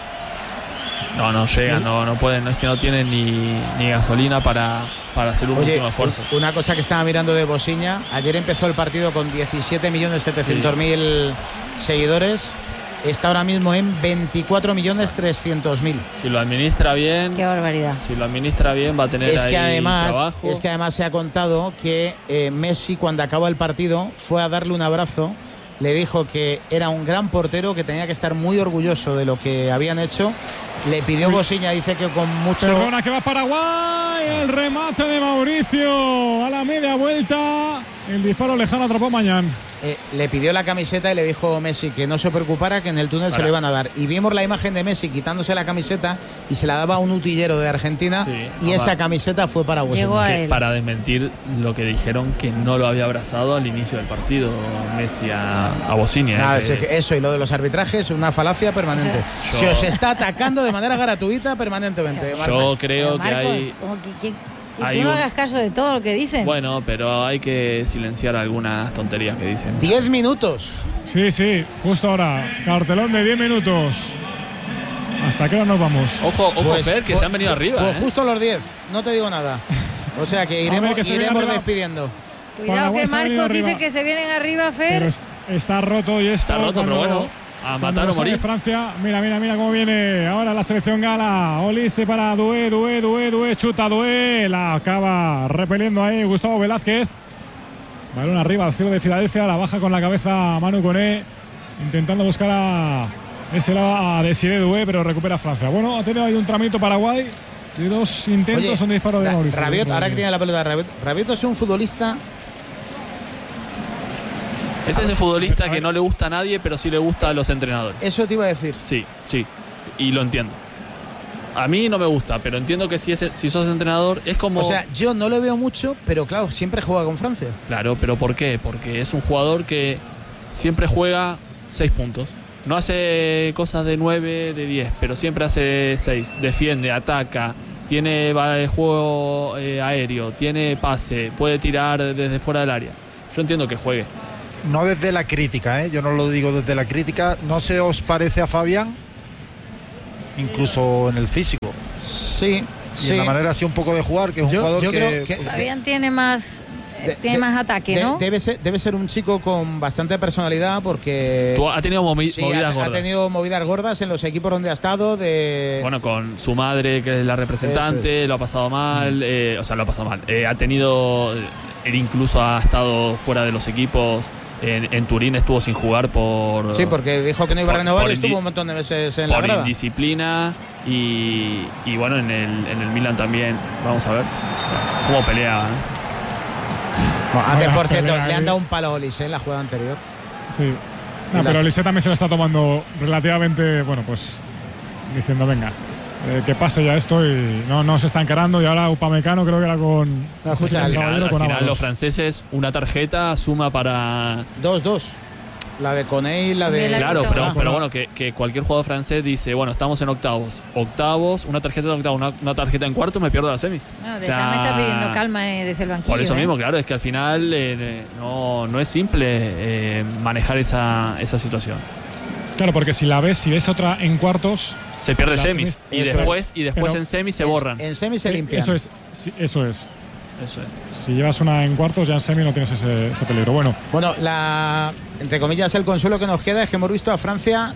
No llega, no pueden, es que no tienen ni gasolina para hacer un último esfuerzo. Una cosa que estaba mirando de Bosiña, ayer empezó el partido con 17.700.000 seguidores, está ahora mismo en 24.300.000. Si lo administra bien, qué barbaridad. Si lo administra bien va a tener trabajo. Es que además se ha contado que Messi, cuando acabó el partido, fue a darle un abrazo. Le dijo que era un gran portero, que tenía que estar muy orgulloso de lo que habían hecho. Le pidió Bosiña, dice que con mucho... Perdona, que va Paraguay. El remate de Mauricio a la media vuelta. El disparo lejano atrapó Mañán. Le pidió la camiseta y le dijo Messi que no se preocupara, que en el túnel se lo iban a dar. Y vimos la imagen de Messi quitándose la camiseta y se la daba a un utillero de Argentina, y esa camiseta fue para Bosiña. Para desmentir lo que dijeron, que no lo había abrazado al inicio del partido Messi a Bosiña. Eso, y lo de los arbitrajes, una falacia permanente. Se os está atacando de manera gratuita permanentemente. Yo creo que hay... Tú no hagas caso de todo lo que dicen. Bueno, pero hay que silenciar algunas tonterías que dicen. 10 minutos. Sí, justo ahora. Cartelón de 10 minutos. ¿Hasta qué hora nos vamos? Ojo, Fer, que se han venido arriba. Pues justo los 10, no te digo nada. O sea que iremos despidiendo. Cuidado, que Marcos dice que se vienen arriba, Fer. Pero está roto y esto. Está roto, pero bueno. a matar o morir. Francia, mira cómo viene ahora la selección gala. Olise para Doué, chuta Doué, la acaba repeliendo ahí Gustavo Velázquez. Balón arriba al cielo de Filadelfia, la baja con la cabeza Manu Koné, intentando buscar a ese lado a Desiré Doué, pero recupera Francia. Bueno, ha tenido ahí un tramito Paraguay y 2 intentos, son disparos de Mauricio. Rabiot, ahora que tiene la pelota, Rabiot es un futbolista. Es ese futbolista que no le gusta a nadie, pero sí le gusta a los entrenadores. Eso te iba a decir. Sí, y lo entiendo. A mí no me gusta, pero entiendo que si sos entrenador es como... O sea, yo no lo veo mucho, pero claro, siempre juega con Francia. Claro, pero ¿por qué? Porque es un jugador que siempre juega 6 puntos. No hace cosas de 9, de 10, pero siempre hace 6. Defiende, ataca, tiene juego aéreo, tiene pase, puede tirar desde fuera del área. Yo entiendo que juegue. No desde la crítica, yo no lo digo desde la crítica. ¿No se os parece a Fabián? Incluso en el físico. Sí. Y en la manera así un poco de jugar, que es un jugador que Fabián tiene más ataque, ¿no? Debe ser un chico con bastante personalidad porque... Ha tenido movidas gordas. Ha tenido movidas gordas en los equipos donde ha estado. Bueno, con su madre, que es la representante, lo ha pasado mal. Lo ha pasado mal. Ha tenido... Él incluso ha estado fuera de los equipos. En Turín estuvo sin jugar por... Sí, porque dijo que no iba a renovar, estuvo un montón de veces en la grada. Por indisciplina y bueno, en el Milan también. Vamos a ver cómo pelea. Bueno, antes, por cierto, le han dado un palo a Olise en la jugada anterior. Sí. No, pero Olise también se lo está tomando relativamente, bueno, pues diciendo, venga, que pase ya esto, y no se está encarando. Y ahora Upamecano creo que era con... al final los franceses, una tarjeta suma para... 2-2. La de Koné y la de... Claro, pero bueno, que cualquier jugador francés dice, bueno, estamos en octavos, una tarjeta de octavos, una tarjeta en cuartos, me pierdo las semis. No, me está pidiendo calma desde el banquillo. Por eso mismo, claro, es que al final no es simple manejar esa situación. Claro, porque si ves otra en cuartos, se pierde semis y después en semis se borran. En semis se limpian. Eso es. Si llevas una en cuartos, ya en semi no tienes ese peligro. Bueno, entre comillas, el consuelo que nos queda es que hemos visto a Francia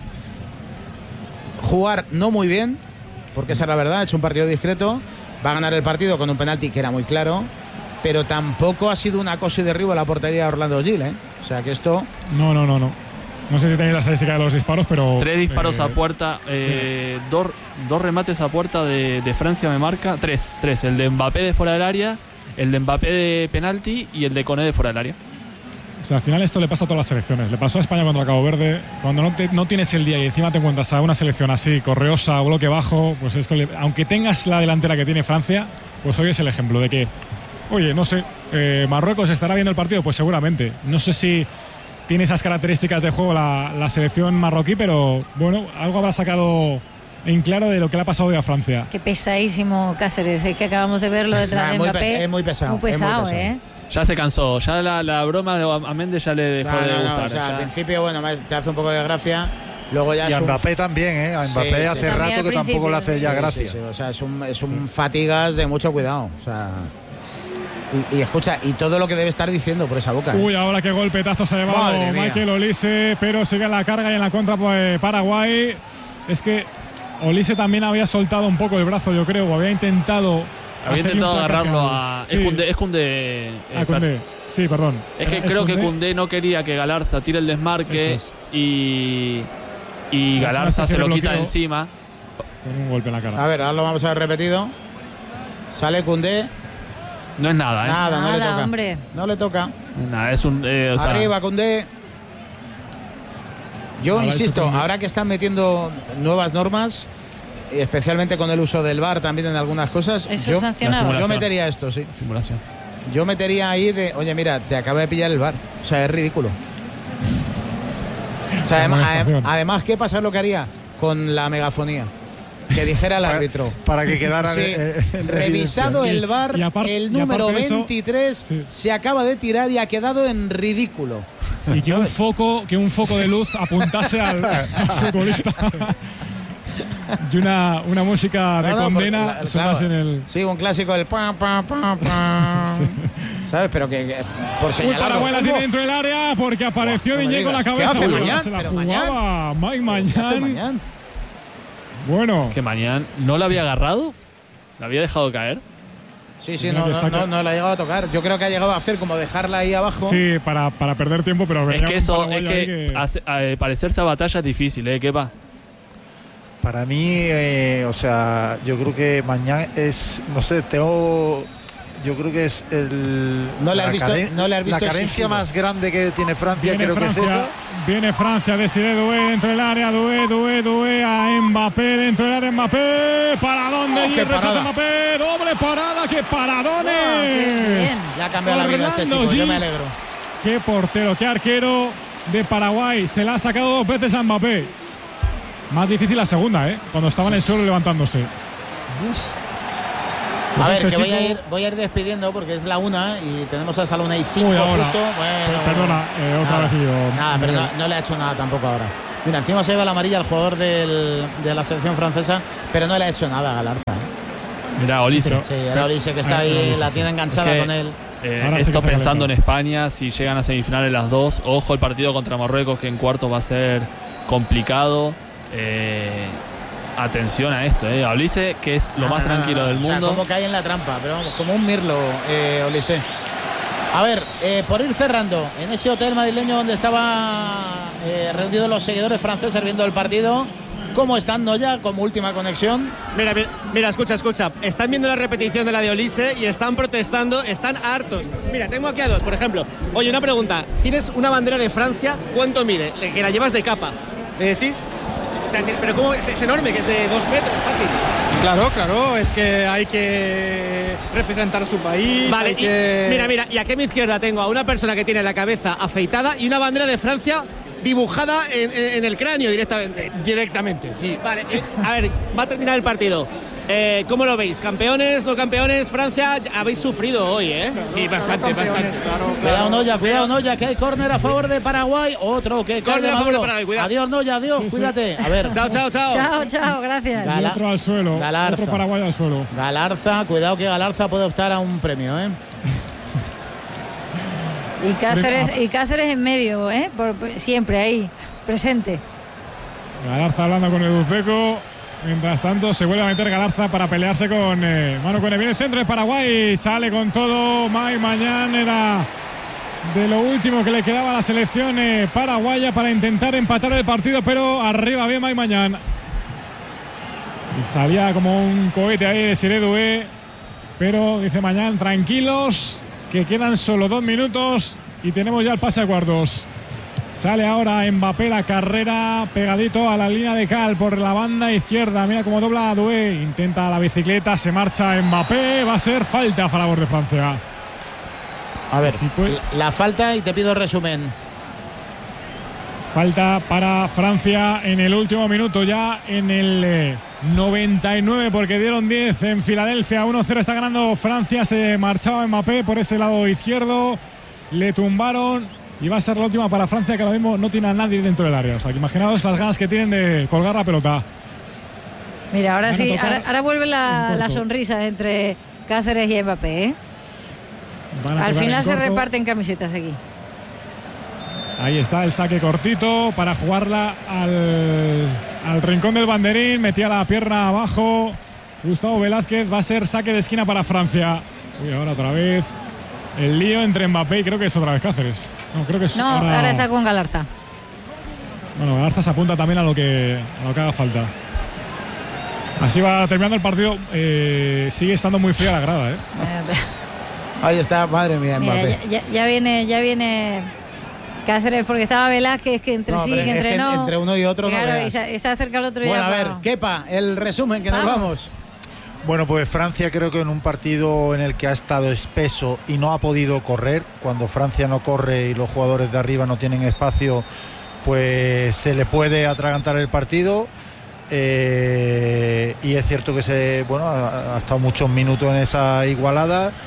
jugar no muy bien, porque esa es la verdad, ha hecho un partido discreto, va a ganar el partido con un penalti que era muy claro, pero tampoco ha sido un acoso y derribo a la portería de Orlando Gil, O sea que esto... No. No sé si tenéis la estadística de los disparos, pero... 3 disparos a puerta, 2 remates a puerta de Francia me marca, 3. El de Mbappé de fuera del área, el de Mbappé de penalti y el de Koné de fuera del área. O sea, al final esto le pasa a todas las selecciones. Le pasó a España contra Cabo Verde. Cuando no tienes el día y encima te encuentras a una selección así, correosa, bloque bajo, pues es que aunque tengas la delantera que tiene Francia, pues hoy es el ejemplo de que, oye, no sé, Marruecos estará viendo el partido, pues seguramente. No sé si tiene esas características de juego la selección marroquí, pero bueno, algo habrá sacado en claro de lo que le ha pasado hoy a Francia. Qué pesadísimo Cáceres, es que acabamos de verlo detrás de Mbappé. Es muy pesado. Muy pesado. Ya se cansó, ya la broma a Méndez ya le dejó de gustar. O sea, al principio, bueno, te hace un poco de gracia. Luego ya y a Mbappé también, A Mbappé hace rato que tampoco le hace ya gracia. Sí. O sea, es un fatigas de mucho cuidado. O sea... Y escucha, y todo lo que debe estar diciendo por esa boca. Uy, ahora qué golpetazo se ha llevado Michael Olise, pero sigue en la carga y en la contra Paraguay. Es que Olise también había soltado un poco el brazo, yo creo, o había intentado agarrarlo a... Sí. Es Koundé. Koundé. Sí, perdón. Es que creo que Koundé no quería que Galarza tire el desmarque y Galarza se lo quita de encima. Con un golpe en la cara. A ver, ahora lo vamos a ver repetido. Sale Koundé. No es nada, Nada, no le toca. Hombre. No le toca. Nada, es un... Arriba, Koundé. Yo insisto, ahora que están metiendo nuevas normas, especialmente con el uso del VAR también en algunas cosas, yo metería esto, sí. Simulación. Yo metería ahí de, oye, mira, te acaba de pillar el VAR. O sea, es ridículo. O sea, además, ¿qué pasa lo que haría con la megafonía? Que dijera el árbitro. Para que quedara revisado el VAR, el número 23 se acaba de tirar y ha quedado en ridículo. Y que un foco de luz apuntase al futbolista. y una música de condena. Claro, en el... Sí, un clásico del sí. ¿Sabes? Pero que por señalar. Paraguay la tiene dentro del área porque apareció Diñé con la cabeza. ¿Qué hace Mañán? Se la jugaba Mike Mañán. Bueno. Que Mañán no la había agarrado, la había dejado caer. Sí, no la ha llegado a tocar. Yo creo que ha llegado a hacer como dejarla ahí abajo. Sí, para perder tiempo, pero es que eso, es que parecerse a batalla es difícil, ¿qué va? Para mí, o sea, yo creo que Mañán es, no sé, yo creo que es la carencia más grande que tiene Francia, creo que es esa. Viene Francia, Desiré Doué dentro del área, Doué a Mbappé dentro del área, Mbappé, ¿para dónde? ¡Qué parada! Mbappé, doble parada, ¡qué paradones! Le ha cambiado la vida a este chico, yo me alegro. Qué portero, qué arquero de Paraguay, se la ha sacado 2 veces a Mbappé. Más difícil la segunda, cuando estaba en el suelo levantándose. A ver, que voy a ir despidiendo porque es la 1 y tenemos hasta la 1:05 justo. Bueno, perdona, otra vez yo. Nada, pero no le ha hecho nada tampoco ahora. Mira, encima se lleva la amarilla al jugador de la selección francesa, pero no le ha hecho nada a Galarza. Mira, Olise. Sí, era Olise que está ahí, la tiene enganchada con él. Esto pensando en España, si llegan a semifinales las dos, ojo el partido contra Marruecos, que en cuartos va a ser complicado. Atención a esto, Olise, que es lo más tranquilo del mundo. O sea, como cae en la trampa, pero vamos, como un mirlo, Olise. A ver, por ir cerrando, en ese hotel madrileño donde estaban reunidos los seguidores franceses viendo el partido, ¿cómo están, Noya, como última conexión? Mira, escucha. Están viendo la repetición de la de Olise y están protestando, están hartos. Mira, tengo aquí a 2, por ejemplo. Oye, una pregunta. ¿Tienes una bandera de Francia? ¿Cuánto mide? Que la llevas de capa. ¿Sí? O sea, pero ¿cómo? Es enorme, que es de 2 metros, fácil. Claro, es que hay que representar a su país. Vale, mira, y aquí a mi izquierda tengo a una persona que tiene la cabeza afeitada y una bandera de Francia dibujada en el cráneo directamente. Directamente, sí. Vale, a ver, va a terminar el partido. ¿Cómo lo veis? ¿Campeones, no campeones? Francia, habéis sufrido hoy, Sí, bastante. Claro. Cuidado, Noya, que hay córner a favor de Paraguay. Otro que cae de Maduro. Adiós, Noya, adiós, cuídate. A ver. Chao. Chao, gracias. Otro al suelo. Otro Paraguay al suelo. Galarza, cuidado que Galarza puede optar a un premio, Y Cáceres en medio, siempre ahí, presente. Galarza hablando con el uzbeco. Mientras tanto, se vuelve a meter Galarza para pelearse con Manu Kone. Viene el centro de Paraguay, sale con todo. Mike Mañán era de lo último que le quedaba a la selección paraguaya para intentar empatar el partido, pero arriba bien Mike Mañán. Y salía como un cohete ahí de Siré Doué, pero dice Mañán, tranquilos, que quedan solo 2 minutos y tenemos ya el pase a cuartos. Sale ahora Mbappé, la carrera pegadito a la línea de cal por la banda izquierda. Mira cómo dobla a Doué. Intenta la bicicleta, se marcha Mbappé. Va a ser falta a favor de Francia. A ver, la falta y te pido resumen. Falta para Francia en el último minuto, ya en el 99, porque dieron 10 en Filadelfia. 1-0 está ganando Francia. Se marchaba Mbappé por ese lado izquierdo. Le tumbaron. Y va a ser la última para Francia, que ahora mismo no tiene a nadie dentro del área. O sea, que imaginaos las ganas que tienen de colgar la pelota. Mira, ahora sí, ahora vuelve la sonrisa entre Cáceres y Mbappé. Al final se reparten camisetas aquí. Ahí está el saque cortito para jugarla al rincón del banderín. Metía la pierna abajo Gustavo Velázquez. Va a ser saque de esquina para Francia. Uy, ahora otra vez el lío entre Mbappé y creo que es otra vez Cáceres. No, creo que es ahora está con Galarza. Bueno, Galarza se apunta también a lo que haga falta. Así va terminando el partido. Sigue estando muy fría la grada, Ahí está, madre mía, Mbappé. Ya viene Cáceres, porque estaba Velázquez, que entre sí, que entre no. Entre uno y otro, claro, no y se acerca el otro. Bueno, ya. A ver, Kepa, el resumen, que nos vamos. Bueno, pues Francia creo que en un partido en el que ha estado espeso y no ha podido correr, cuando Francia no corre y los jugadores de arriba no tienen espacio, pues se le puede atragantar el partido. Y es cierto que ha estado muchos minutos en esa igualada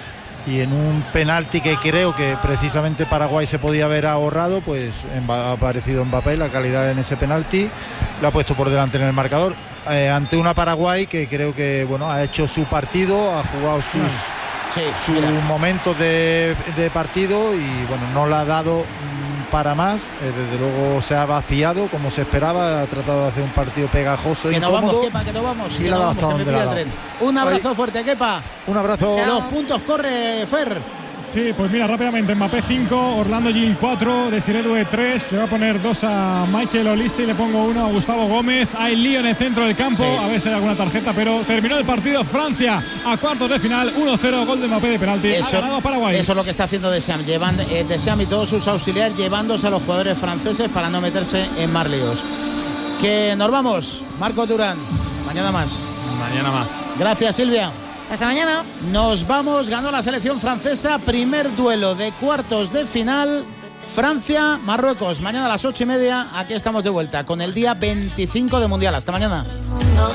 y en un penalti que creo que precisamente Paraguay se podía haber ahorrado, pues ha aparecido Mbappé, la calidad en ese penalti lo ha puesto por delante en el marcador, ante una Paraguay que creo que bueno, ha hecho su partido, ha jugado sus momentos de partido y bueno, no le ha dado para más, desde luego se ha vaciado como se esperaba, ha tratado de hacer un partido pegajoso que y incómodo. No vamos, Kepa, que no vamos, y la vamos, que me pilla el tren. Un abrazo fuerte, Kepa. Un abrazo. Chao. Los puntos corre, Fer. Sí, pues mira, rápidamente, Mbappé 5, Orlando Gil 4, Desiré Doué 3, le va a poner 2 a Michael Olise y le pongo 1 a Gustavo Gómez. Hay lío en el centro del campo, a ver si hay alguna tarjeta, pero terminó el partido. Francia a cuartos de final, 1-0, gol de Mbappé de penalti, ha ganado a Paraguay. Eso es lo que está haciendo Deschamps, Deschamps y todos sus auxiliares llevándose a los jugadores franceses para no meterse en más líos. Que nos vamos, Marco Durán, mañana más. Mañana más. Gracias, Silvia. Hasta mañana. Nos vamos, ganó la selección francesa, primer duelo de cuartos de final, Francia-Marruecos. Mañana a las 8:30, aquí estamos de vuelta con el día 25 de Mundial. Hasta mañana.